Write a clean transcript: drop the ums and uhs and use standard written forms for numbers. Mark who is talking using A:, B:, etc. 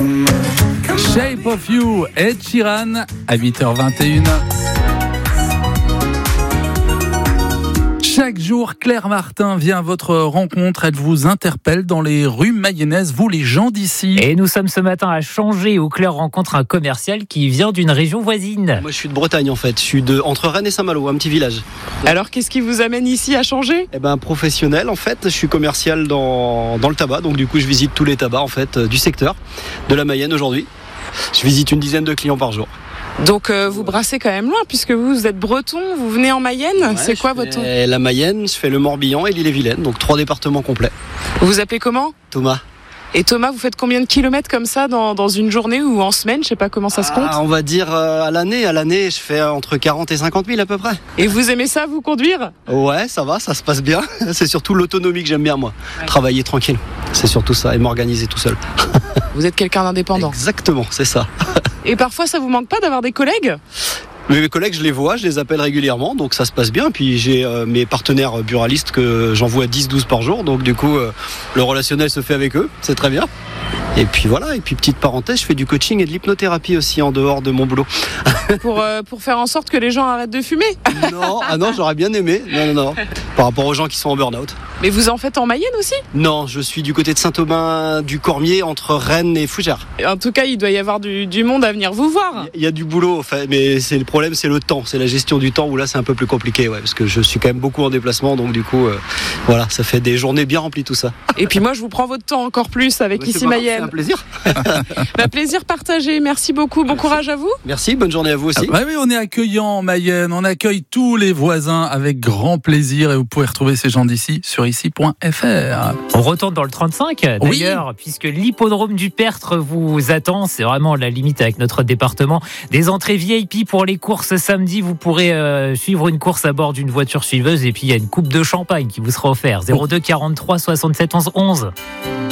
A: Shape of You, Ed Sheeran, à 8h21. Chaque jour, Claire Martin vient à votre rencontre. Elle vous interpelle dans les rues mayennaises, vous les gens d'ici.
B: Et nous sommes ce matin à Changé où Claire rencontre un commercial qui vient d'une région voisine.
C: Moi je suis de Bretagne en fait, je suis entre Rennes et Saint-Malo, un petit village.
D: Alors qu'est-ce qui vous amène ici à Changé ?
C: Professionnel en fait, je suis commercial dans le tabac, donc du coup je visite tous les tabacs en fait du secteur de la Mayenne aujourd'hui. Je visite une dizaine de clients par jour.
D: Donc vous brassez quand même loin puisque vous êtes breton, vous venez en Mayenne.
C: Ouais,
D: c'est quoi votre...
C: La Mayenne, je fais le Morbihan et l'Ille-et-Vilaine, donc 3 départements complets.
D: Vous vous appelez comment ?
C: Thomas.
D: Et Thomas, vous faites combien de kilomètres comme ça dans une journée ou en semaine ? Je sais pas comment ça se compte.
C: On va dire à l'année, je fais entre 40 et 50 000 à peu près.
D: Et vous aimez ça, vous conduire ?
C: Ouais, ça va, ça se passe bien. C'est surtout l'autonomie que j'aime bien moi. Ouais. Travailler tranquille, c'est surtout ça, et m'organiser tout seul.
D: Vous êtes quelqu'un d'indépendant ?
C: Exactement, c'est ça.
D: Et parfois, ça vous manque pas d'avoir des collègues ?
C: Mes collègues, je les vois, je les appelle régulièrement, donc ça se passe bien. Puis j'ai mes partenaires buralistes que j'envoie 10-12 par jour, donc du coup, le relationnel se fait avec eux, c'est très bien. Et puis voilà, et puis petite parenthèse, je fais du coaching et de l'hypnothérapie aussi en dehors de mon boulot.
D: Pour faire en sorte que les gens arrêtent de fumer ?
C: Non, j'aurais bien aimé. Non. Par rapport aux gens qui sont en burn-out.
D: Mais vous en faites en Mayenne aussi ?
C: Non, je suis du côté de Saint-Aubin du Cormier, entre Rennes et Fougères.
D: En tout cas, il doit y avoir du monde à venir vous voir.
C: Il y a du boulot, mais le problème, c'est le temps, c'est la gestion du temps où là, c'est un peu plus compliqué, parce que je suis quand même beaucoup en déplacement, donc du coup, voilà, ça fait des journées bien remplies tout ça.
D: Et puis moi, je vous prends votre temps encore plus avec Ici Mayenne.
C: C'est un plaisir.
D: Plaisir partagé. Merci beaucoup. Bon courage à vous.
C: Merci. Bonne journée à vous aussi.
A: Oui, on est accueillant en Mayenne. On accueille tous les voisins avec grand plaisir et vous pouvez retrouver ces gens d'ici sur ici.fr.
B: On retourne dans le 35 d'ailleurs, puisque l'hippodrome du Tertre vous attend. C'est vraiment la limite avec notre département. Des entrées VIP pour les courses samedi. Vous pourrez suivre une course à bord d'une voiture suiveuse et puis il y a une coupe de champagne qui vous sera offerte. 02 43 67 11 11.